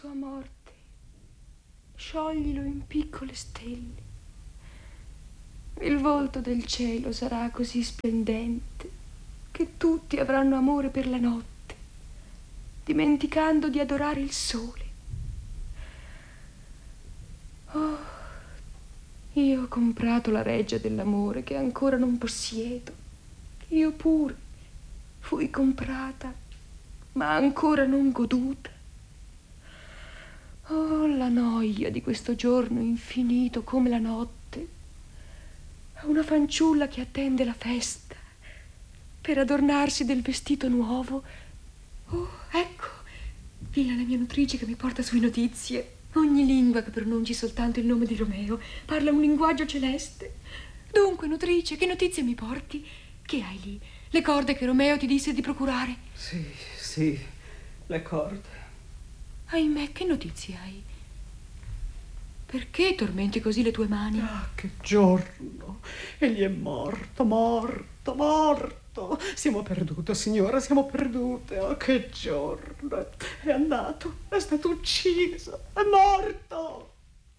sua morte, scioglilo in piccole stelle. Il volto del cielo sarà così splendente che tutti avranno amore per la notte, dimenticando di adorare il sole. Oh, io ho comprato la reggia dell'amore che ancora non possiedo. Io pure fui comprata, ma ancora non goduta. Oh, la noia di questo giorno infinito come la notte. Una fanciulla che attende la festa per adornarsi del vestito nuovo. Oh, ecco, viene la mia nutrice che mi porta sue notizie. Ogni lingua che pronunci soltanto il nome di Romeo parla un linguaggio celeste. Dunque, nutrice, che notizie mi porti? Che hai lì? Le corde che Romeo ti disse di procurare? Sì, le corde. Ahimè, che notizie hai? Perché tormenti così le tue mani? Ah, che giorno! Egli è morto. Siamo perdute, signora, siamo perdute. Oh, che giorno! È andato, è stato ucciso, è morto!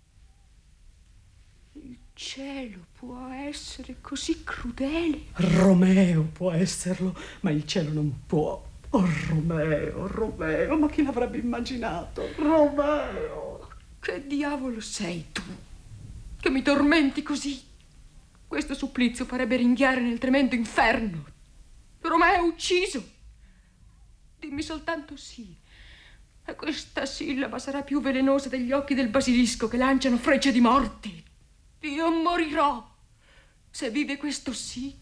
Il cielo può essere così crudele? Romeo può esserlo, ma il cielo non può. Oh, Romeo, ma chi l'avrebbe immaginato? Romeo! Che diavolo sei tu, che mi tormenti così? Questo supplizio farebbe ringhiare nel tremendo inferno. Romeo è ucciso. Dimmi soltanto sì, e questa sillaba sarà più velenosa degli occhi del basilisco che lanciano frecce di morte. Io morirò. Se vive questo sì.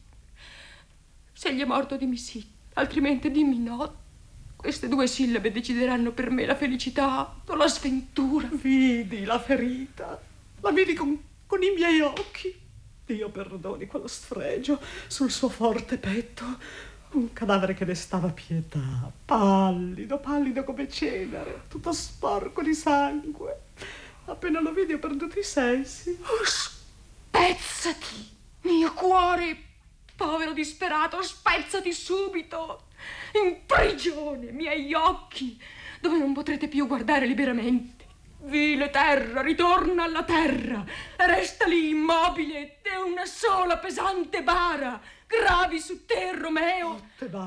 Se egli è morto, dimmi sì, altrimenti dimmi no. Queste due sillabe decideranno per me la felicità o la sventura. Vidi la ferita, la vidi con i miei occhi. Dio perdoni quello sfregio sul suo forte petto. Un cadavere che ne stava pietà, pallido come cenere, tutto sporco di sangue. Appena lo vidi ho perduto i sensi. Oh, spezzati, mio cuore, povero disperato, spezzati subito. In prigione, miei occhi, dove non potrete più guardare liberamente. Vile terra, ritorna alla terra e resta lì immobile e una sola pesante bara gravi su te, Romeo. Oh,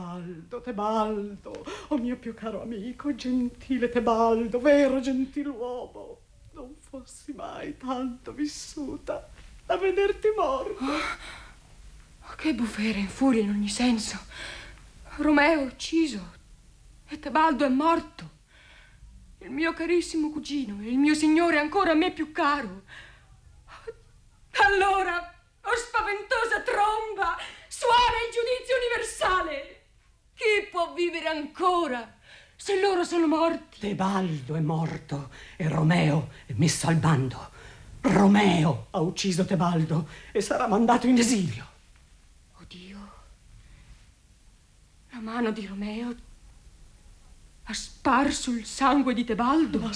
Tebaldo, oh mio più caro amico, gentile Tebaldo, vero gentiluomo. Non fossi mai tanto vissuta da vederti morto. Oh, che bufera in furia in ogni senso. Romeo è ucciso e Tebaldo è morto. Il mio carissimo cugino e il mio signore ancora a me più caro. Allora, oh spaventosa tromba, suona il giudizio universale. Chi può vivere ancora se loro sono morti? Tebaldo è morto e Romeo è messo al bando. Romeo ha ucciso Tebaldo e sarà mandato in esilio. Oddio, la mano di Romeo ha sparso il sangue di Tebaldo. L'ha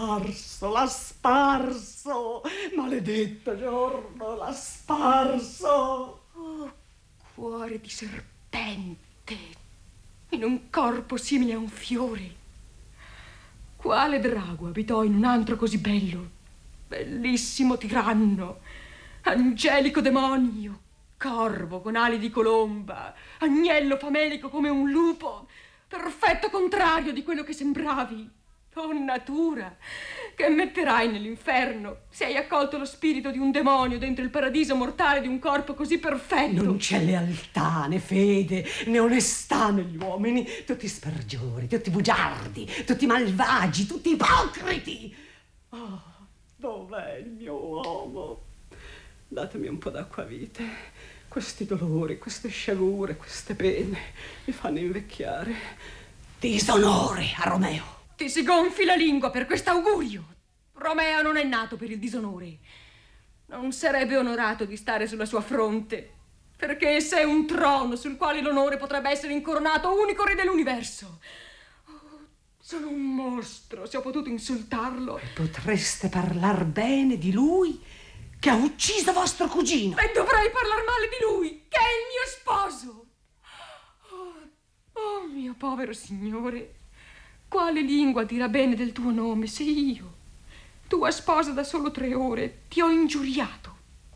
sparso, maledetto giorno, l'ha sparso. Oh, cuore di serpente, in un corpo simile a un fiore. Quale drago abitò in un antro così bello? Bellissimo tiranno, angelico demonio, corvo con ali di colomba, agnello famelico come un lupo, perfetto contrario di quello che sembravi. Oh natura, che metterai nell'inferno se hai accolto lo spirito di un demonio dentro il paradiso mortale di un corpo così perfetto? Non c'è lealtà, né fede, né onestà negli uomini, tutti spergiori, tutti bugiardi, tutti malvagi, tutti ipocriti. Oh, dov'è il mio uomo? Datemi un po' d'acquavite. Questi dolori, queste sciagure, queste pene mi fanno invecchiare. Disonore a Romeo. Ti si gonfi la lingua per quest'augurio. Romeo non è nato per il disonore. Non sarebbe onorato di stare sulla sua fronte, perché essa è un trono sul quale l'onore potrebbe essere incoronato unico re dell'universo. Oh, sono un mostro se ho potuto insultarlo. E potreste parlar bene di lui che ha ucciso vostro cugino. E dovrei parlar male di lui, che è il mio sposo. Oh mio povero signore, quale lingua dirà bene del tuo nome se io, tua sposa da solo 3 ore, ti ho ingiuriato?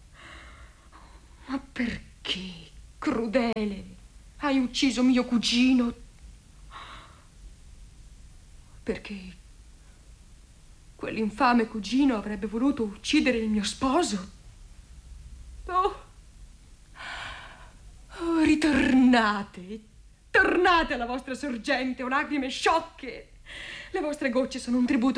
Ma perché, crudele, hai ucciso mio cugino? Perché quell'infame cugino avrebbe voluto uccidere il mio sposo? Oh, oh, ritornate, tornate alla vostra sorgente, o lacrime sciocche. Le vostre gocce sono un tributo